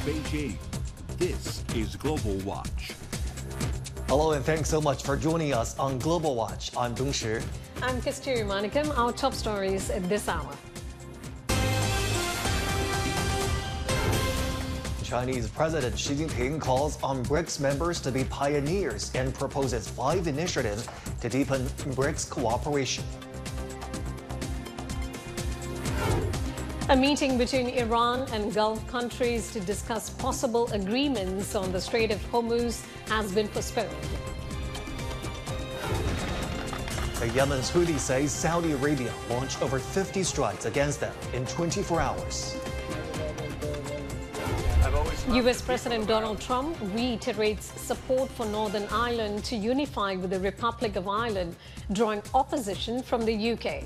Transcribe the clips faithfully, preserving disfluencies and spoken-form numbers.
Beijing, this is Global Watch. Hello and thanks so much for joining us on Global Watch. I'm Dong Shi. I'm Kasturi Manikam. Our top stories at this hour. Chinese President Xi Jinping calls on BRICS members to be pioneers and proposes five initiatives to deepen BRICS cooperation. A meeting between Iran and Gulf countries to discuss possible agreements on the Strait of Hormuz has been postponed. The Yemen's Houthis say Saudi Arabia launched over fifty strikes against them in twenty-four hours. U S President Donald Trump reiterates support for Northern Ireland to unify with the Republic of Ireland, drawing opposition from the U K.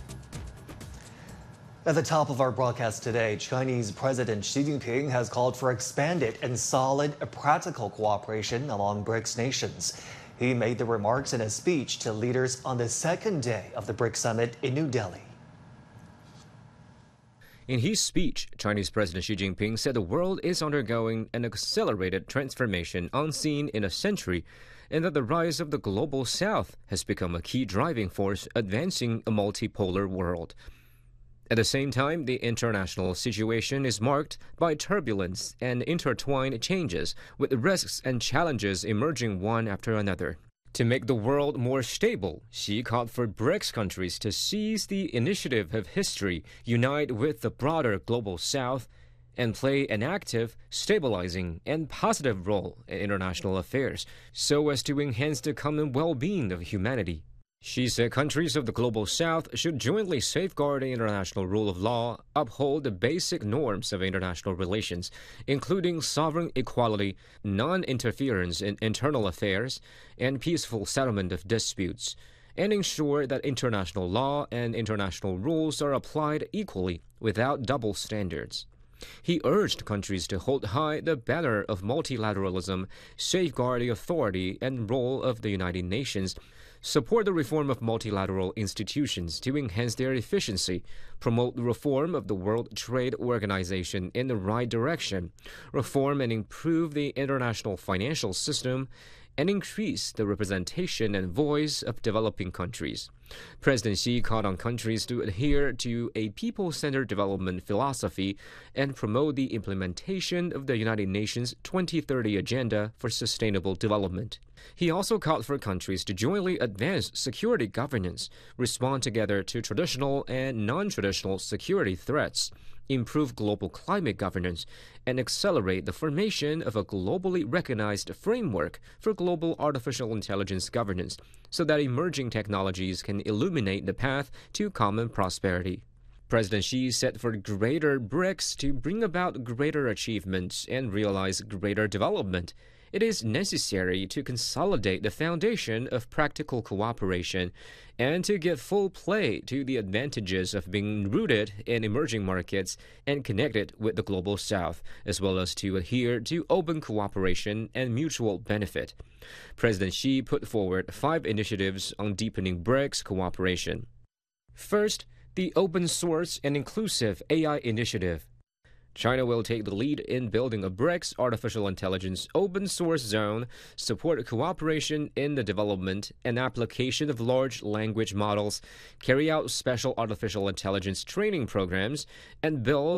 At the top of our broadcast today, Chinese President Xi Jinping has called for expanded and solid practical cooperation among BRICS nations. He made the remarks in a speech to leaders on the second day of the BRICS summit in New Delhi. In his speech, Chinese President Xi Jinping said the world is undergoing an accelerated transformation unseen in a century, and that the rise of the global south has become a key driving force advancing a multipolar world. At the same time, the international situation is marked by turbulence and intertwined changes, with risks and challenges emerging one after another. To make the world more stable, Xi called for BRICS countries to seize the initiative of history, unite with the broader global south, and play an active, stabilizing, and positive role in international affairs, so as to enhance the common well-being of humanity. Xi said countries of the global south should jointly safeguard the international rule of law, uphold the basic norms of international relations, including sovereign equality, non-interference in internal affairs, and peaceful settlement of disputes, and ensure that international law and international rules are applied equally without double standards. He urged countries to hold high the banner of multilateralism, safeguard the authority and role of the United Nations, support the reform of multilateral institutions to enhance their efficiency, promote the reform of the World Trade Organization in the right direction, reform and improve the international financial system, and increase the representation and voice of developing countries. President Xi called on countries to adhere to a people-centered development philosophy and promote the implementation of the United Nations twenty thirty Agenda for Sustainable Development. He also called for countries to jointly advance security governance, respond together to traditional and non-traditional security threats, improve global climate governance, and accelerate the formation of a globally recognized framework for global artificial intelligence governance so that emerging technologies can illuminate the path to common prosperity. President Xi said for greater BRICS to bring about greater achievements and realize greater development, it is necessary to consolidate the foundation of practical cooperation and to give full play to the advantages of being rooted in emerging markets and connected with the global south, as well as to adhere to open cooperation and mutual benefit. President Xi put forward five initiatives on deepening BRICS cooperation. First, the Open Source and Inclusive A I Initiative. China will take the lead in building a BRICS artificial intelligence open source zone, support cooperation in the development and application of large language models, carry out special artificial intelligence training programs, and build